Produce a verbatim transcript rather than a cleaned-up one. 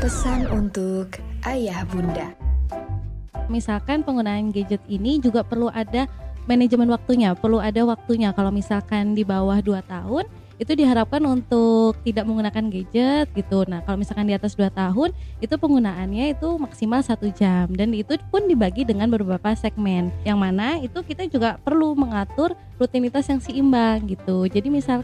Pesan untuk ayah bunda. Misalkan penggunaan gadget ini juga perlu ada manajemen waktunya, perlu ada waktunya. Kalau misalkan di bawah dua tahun, itu diharapkan untuk tidak menggunakan gadget gitu. Nah, kalau misalkan di atas dua tahun, itu penggunaannya itu maksimal satu jam. Dan itu pun dibagi dengan beberapa segmen. Yang mana itu kita juga perlu mengatur rutinitas yang seimbang gitu. Jadi misal